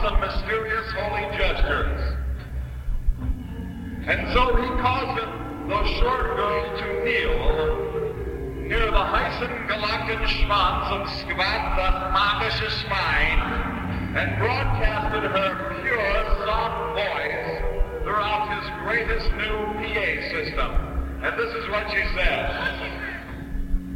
some mysterious holy gestures. And so he caused the short girl to kneel near the Heisen Galakten Schwanz of Skvat the Magische Schwein and broadcasted her pure, soft voice throughout his greatest new PA system. And this is what she said.